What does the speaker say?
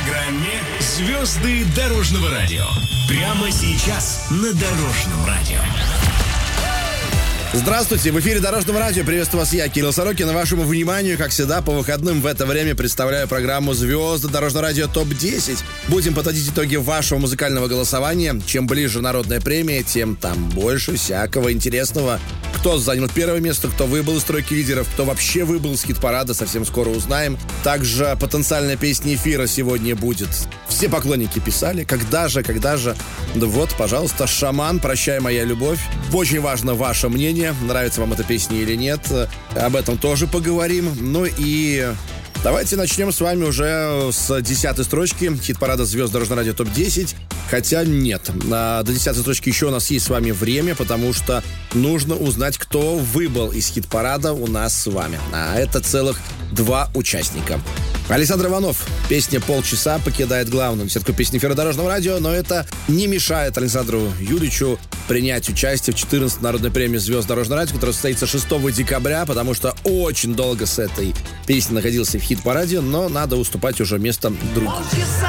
программе «Звезды дорожного радио». Прямо сейчас на Дорожном радио. Здравствуйте, в эфире Дорожного радио. Приветствую вас, я, Кирилл Сорокин. Вашему вниманию, как всегда, по выходным в это время представляю программу «Звезды Дорожного радио ТОП-10». Будем подводить итоги вашего музыкального голосования. Чем ближе народная премия, тем там больше всякого интересного. Кто занял первое место, кто выбыл из тройки лидеров, кто вообще выбыл из хит-парада, совсем скоро узнаем. Также потенциальная песня эфира сегодня будет. Все поклонники писали, когда же. Да вот, пожалуйста, «Шаман», «Прощай, моя любовь». Очень важно ваше мнение, нравится вам эта песня или нет. Об этом тоже поговорим. Ну и давайте начнем с вами уже с 10-й строчки хит-парада «Звезд Дорожного радио ТОП-10». Хотя нет, до 10-й строчки еще у нас есть с вами время, потому что нужно узнать, кто выбыл из хит-парада у нас с вами. А это целых 2 участника. Александр Иванов, песня «Полчаса» покидает главную десятку песни эфира Дорожного радио, но это не мешает Александру Юрьевичу принять участие в 14-й народной премии «Звезд Дорожного радио», которая состоится 6 декабря, потому что очень долго с этой песней находился в хит-параде, но надо уступать уже место другим.